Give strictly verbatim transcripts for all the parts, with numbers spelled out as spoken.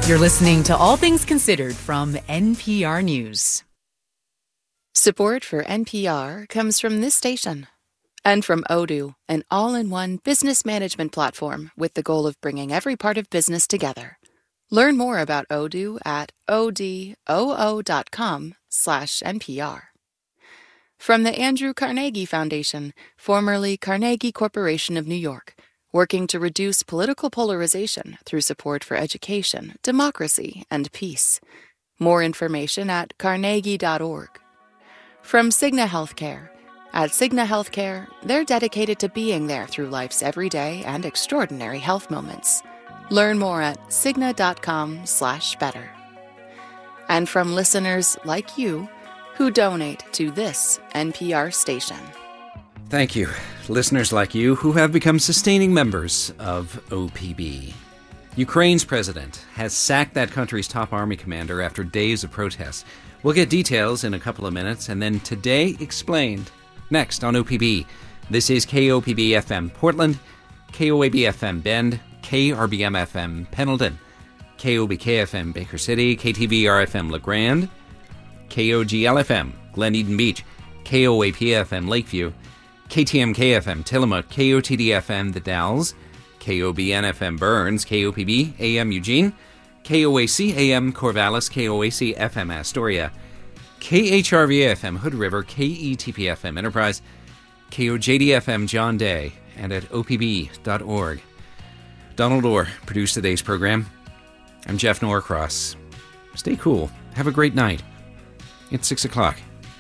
You're listening to All Things Considered from N P R News. Support for N P R comes from this station and from Odoo, an all-in-one business management platform with the goal of bringing every part of business together. Learn more about Odoo at odoo.com slash NPR. From the Andrew Carnegie Foundation, formerly Carnegie Corporation of New York, working to reduce political polarization through support for education, democracy, and peace. More information at carnegie dot org. From Cigna Healthcare. At Cigna Healthcare, they're dedicated to being there through life's everyday and extraordinary health moments. Learn more at cigna.com slash better. And from listeners like you who donate to this N P R station. Thank you, listeners like you who have become sustaining members of O P B. Ukraine's president has sacked that country's top army commander after days of protests. We'll get details in a couple of minutes, and then Today Explained next on O P B. This is K O P B F M Portland, K O A B F M Bend, K R B M F M Pendleton, K O B K F M Baker City, K T V R F M LaGrande, K O G L F M Glen Eden Beach, K O A P F M Lakeview, K T M K F M Tillamook, K O T D F M The Dalles, K O B N F M Burns, K O P B A M Eugene, K O A C A M Corvallis, K O A C F M Astoria, K H R V F M Hood River, K E T P F M Enterprise, K O J D F M John Day, and at O P B dot org. Donald Orr produced today's program. I'm Jeff Norcross. Stay cool. Have a great night. It's six o'clock.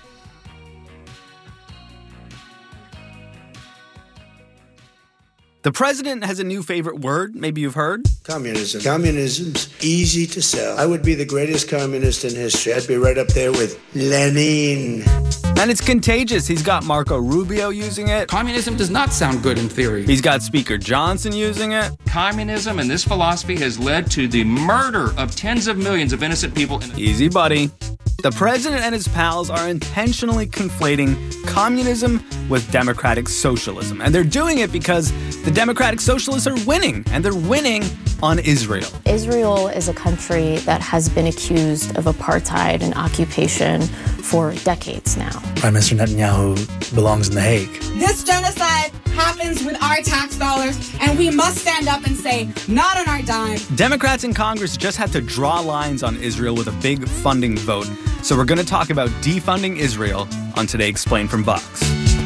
The president has a new favorite word, maybe you've heard. Communism. Communism's easy to sell. I would be the greatest communist in history. I'd be right up there with Lenin. And it's contagious. He's got Marco Rubio using it. Communism does not sound good in theory. He's got Speaker Johnson using it. Communism and this philosophy has led to the murder of tens of millions of innocent people. In- Easy, buddy. The president and his pals are intentionally conflating communism with democratic socialism. And they're doing it because the democratic socialists are winning, and they're winning on Israel. Israel is a country that has been accused of apartheid and occupation for decades now. Prime Minister Netanyahu belongs in The Hague. This genocide happens with our tax dollars, and we must stand up and say, not on our dime. Democrats in Congress just had to draw lines on Israel with a big funding vote. So we're going to talk about defunding Israel on Today Explained from Vox.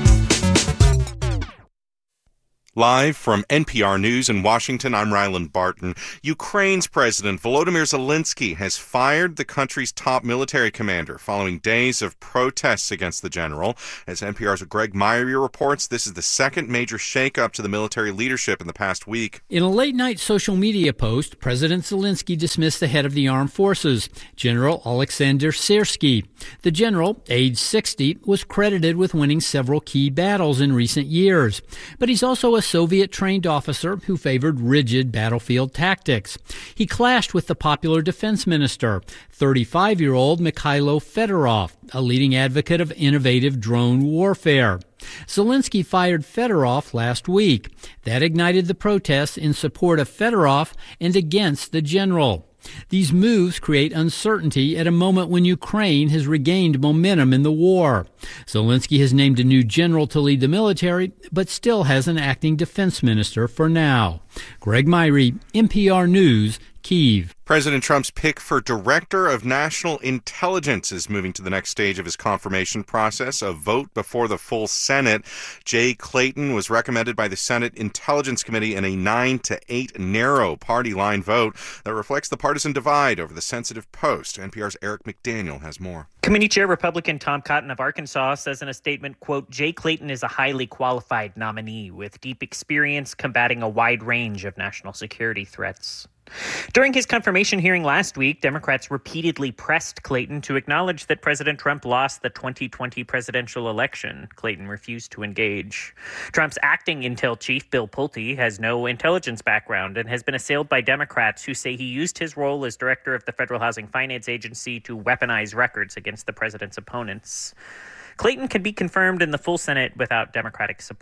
Live from N P R News in Washington, I'm Ryland Barton. Ukraine's President Volodymyr Zelensky has fired the country's top military commander following days of protests against the general. As N P R's Greg Myrie reports, this is the second major shakeup to the military leadership in the past week. In a late-night social media post, President Zelensky dismissed the head of the armed forces, General Alexander Syrsky. The general, age sixty, was credited with winning several key battles in recent years, but he's also a Soviet-trained officer who favored rigid battlefield tactics. He clashed with the popular defense minister, thirty-five-year-old Mikhailo Fedorov, a leading advocate of innovative drone warfare. Zelensky fired Fedorov last week. That ignited the protests in support of Fedorov and against the general. These moves create uncertainty at a moment when Ukraine has regained momentum in the war. Zelensky has named a new general to lead the military, but still has an acting defense minister for now. Greg Myrie, N P R News, Kyiv. President Trump's pick for Director of National Intelligence is moving to the next stage of his confirmation process, a vote before the full Senate. Jay Clayton was recommended by the Senate Intelligence Committee in a nine to eight narrow party line vote that reflects the partisan divide over the sensitive post. N P R's Eric McDaniel has more. Committee Chair Republican Tom Cotton of Arkansas says in a statement, quote, Jay Clayton is a highly qualified nominee with deep experience combating a wide range of national security threats. During his confirmation hearing last week, Democrats repeatedly pressed Clayton to acknowledge that President Trump lost the twenty twenty presidential election. Clayton refused to engage. Trump's acting intel chief, Bill Pulte, has no intelligence background and has been assailed by Democrats who say he used his role as director of the Federal Housing Finance Agency to weaponize records against the president's opponents. Clayton can be confirmed in the full Senate without Democratic support.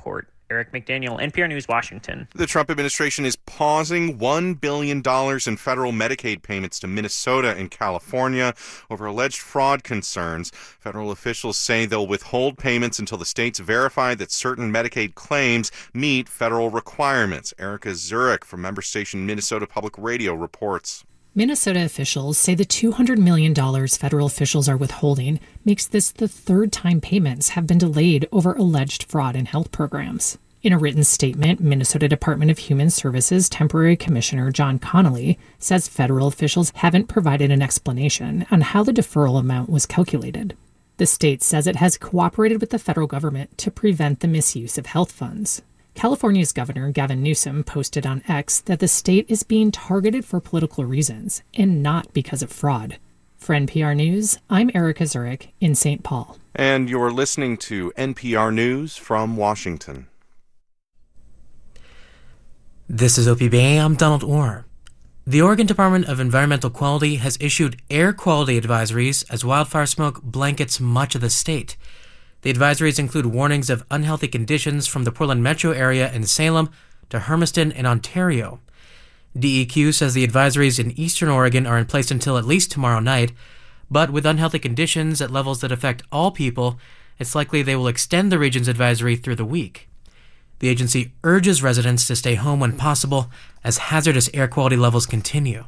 Eric McDaniel, N P R News, Washington. The Trump administration is pausing one billion dollars in federal Medicaid payments to Minnesota and California over alleged fraud concerns. Federal officials say they'll withhold payments until the states verify that certain Medicaid claims meet federal requirements. Erica Zurich from member station Minnesota Public Radio reports. Minnesota officials say the two hundred million dollars federal officials are withholding makes this the third time payments have been delayed over alleged fraud in health programs. In a written statement, Minnesota Department of Human Services Temporary Commissioner John Connolly says federal officials haven't provided an explanation on how the deferral amount was calculated. The state says it has cooperated with the federal government to prevent the misuse of health funds. California's Governor Gavin Newsom posted on X that the state is being targeted for political reasons and not because of fraud. For N P R News, I'm Erica Zurich in Saint Paul. And you're listening to N P R News from Washington. This is O P B. I'm Donald Orr. The Oregon Department of Environmental Quality has issued air quality advisories as wildfire smoke blankets much of the state. The advisories include warnings of unhealthy conditions from the Portland metro area in Salem to Hermiston and Ontario. D E Q says the advisories in eastern Oregon are in place until at least tomorrow night, but with unhealthy conditions at levels that affect all people, it's likely they will extend the region's advisory through the week. The agency urges residents to stay home when possible as hazardous air quality levels continue.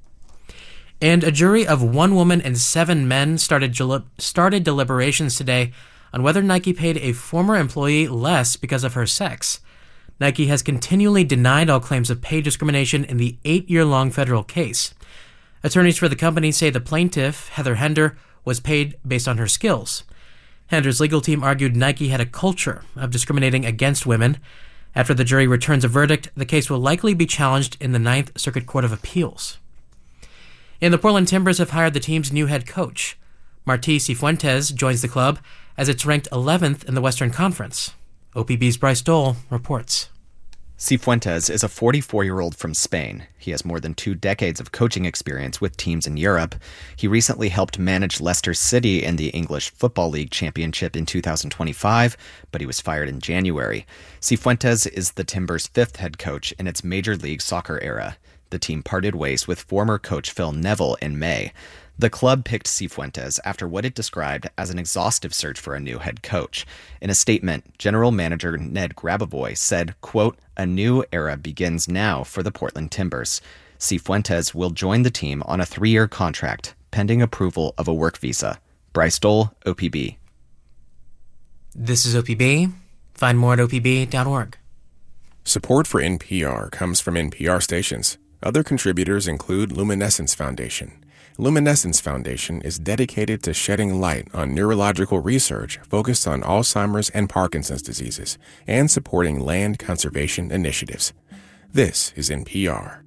And a jury of one woman and seven men started, gel- started deliberations today on whether Nike paid a former employee less because of her sex. Nike has continually denied all claims of pay discrimination in the eight-year-long federal case. Attorneys for the company say the plaintiff, Heather Hender, was paid based on her skills. Hender's legal team argued Nike had a culture of discriminating against women. After the jury returns a verdict, the case will likely be challenged in the Ninth Circuit Court of Appeals. And the Portland Timbers have hired the team's new head coach. Martí Cifuentes joins the club as it's ranked eleventh in the Western Conference. O P B's Bryce Dole reports. Cifuentes is a forty-four-year-old from Spain. He has more than two decades of coaching experience with teams in Europe. He recently helped manage Leicester City in the English Football League Championship in two thousand twenty-five, but he was fired in January. Cifuentes is the Timbers' fifth head coach in its Major League Soccer era. The team parted ways with former coach Phil Neville in May. The club picked Cifuentes after what it described as an exhaustive search for a new head coach. In a statement, General Manager Ned Grabavoy said, quote, "A new era begins now for the Portland Timbers. Cifuentes will join the team on a three-year contract, pending approval of a work visa." Bryce Dole, O P B. This is O P B. Find more at O P B dot org. Support for N P R comes from N P R stations. Other contributors include Luminescence Foundation. Luminescence Foundation is dedicated to shedding light on neurological research focused on Alzheimer's and Parkinson's diseases and supporting land conservation initiatives. This is N P R.